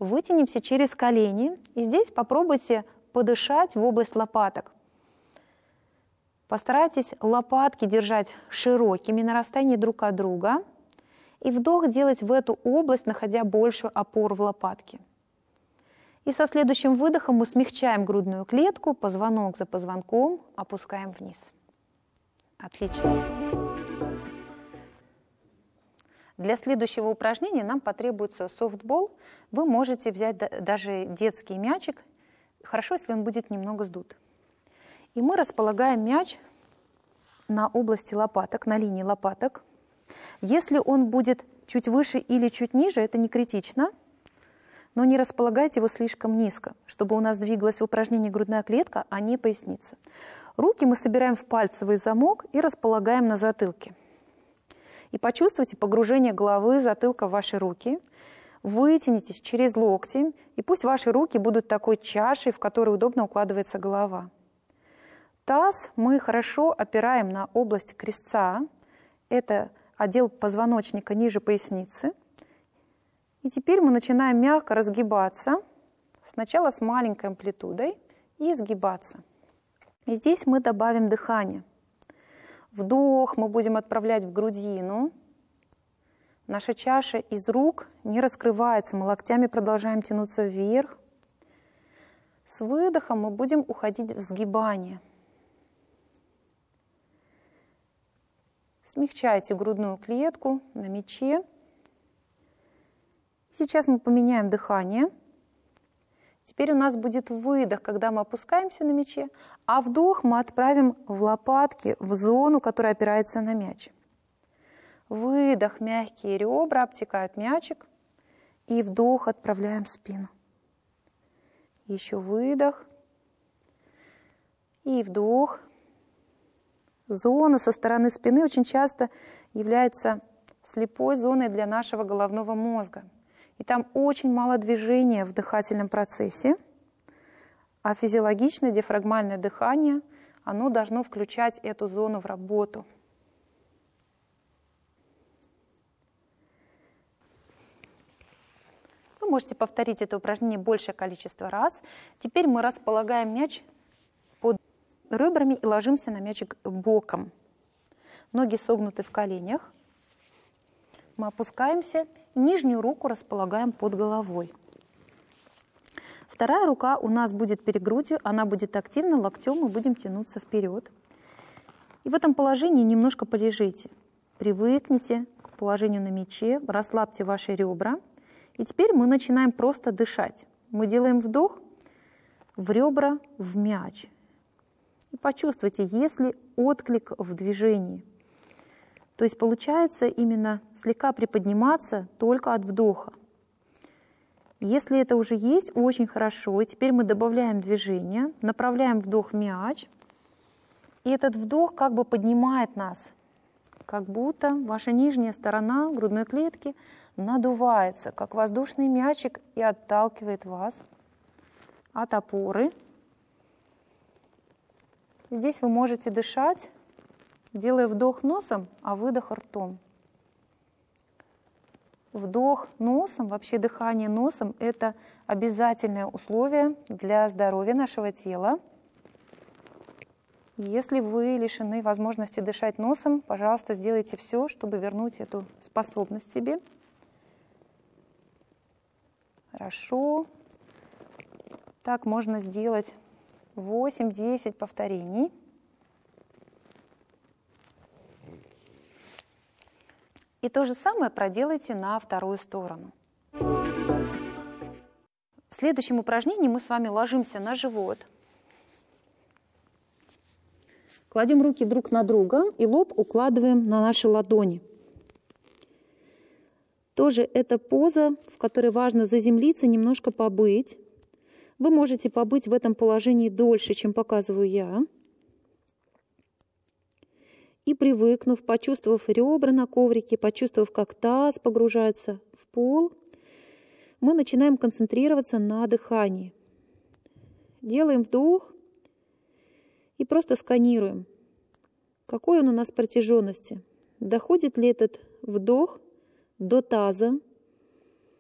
вытянемся через колени. И здесь попробуйте подышать в область лопаток. Постарайтесь лопатки держать широкими на расстоянии друг от друга. И вдох делать в эту область, находя большую опору в лопатке. И со следующим выдохом мы смягчаем грудную клетку, позвонок за позвонком опускаем вниз. Отлично. Для следующего упражнения нам потребуется софтбол. Вы можете взять даже детский мячик. Хорошо, если он будет немного сдут. И мы располагаем мяч на области лопаток, на линии лопаток. Если он будет чуть выше или чуть ниже, это не критично, но не располагайте его слишком низко, чтобы у нас двигалась в упражнении грудная клетка, а не поясница. Руки мы собираем в пальцевый замок и располагаем на затылке. И почувствуйте погружение головы, затылка в ваши руки. Вытянитесь через локти, и пусть ваши руки будут такой чашей, в которой удобно укладывается голова. Таз мы хорошо опираем на область крестца. Это отдел позвоночника ниже поясницы. И теперь мы начинаем мягко разгибаться. Сначала с маленькой амплитудой и сгибаться. И здесь мы добавим дыхание. Вдох мы будем отправлять в грудину. Наша чаша из рук не раскрывается, мы локтями продолжаем тянуться вверх. С выдохом мы будем уходить в сгибание. Смягчайте грудную клетку на мяче. Сейчас мы поменяем дыхание. Теперь у нас будет выдох, когда мы опускаемся на мяче, а вдох мы отправим в лопатки, в зону, которая опирается на мяч. Выдох, мягкие ребра обтекают мячик, и вдох отправляем в спину. Еще выдох и вдох. Зона со стороны спины очень часто является слепой зоной для нашего головного мозга. И там очень мало движения в дыхательном процессе, а физиологичное диафрагмальное дыхание, оно должно включать эту зону в работу. Вы можете повторить это упражнение большее количество раз. Теперь мы располагаем мяч под ребрами и ложимся на мячик боком. Ноги согнуты в коленях. Мы опускаемся, нижнюю руку располагаем под головой. Вторая рука у нас будет перед грудью, она будет активна, локтем мы будем тянуться вперед. И в этом положении немножко полежите. Привыкните к положению на мяче, расслабьте ваши ребра. И теперь мы начинаем просто дышать. Мы делаем вдох в ребра, в мяч. И почувствуйте, есть ли отклик в движении. То есть получается именно слегка приподниматься только от вдоха. Если это уже есть, очень хорошо. И теперь мы добавляем движение, направляем вдох в мяч. И этот вдох как бы поднимает нас, как будто ваша нижняя сторона грудной клетки надувается, как воздушный мячик, и отталкивает вас от опоры. Здесь вы можете дышать, делая вдох носом, а выдох ртом. Вдох носом, вообще дыхание носом – это обязательное условие для здоровья нашего тела. Если вы лишены возможности дышать носом, пожалуйста, сделайте все, чтобы вернуть эту способность себе. Хорошо. Так можно сделать 8-10 повторений. И то же самое проделайте на вторую сторону. В следующем упражнении мы с вами ложимся на живот. Кладем руки друг на друга и лоб укладываем на наши ладони. Тоже это поза, в которой важно заземлиться, немножко побыть. Вы можете побыть в этом положении дольше, чем показываю я. И привыкнув, почувствовав ребра на коврике, почувствовав, как таз погружается в пол, мы начинаем концентрироваться на дыхании. Делаем вдох и просто сканируем, какой он у нас протяженности. Доходит ли этот вдох до таза,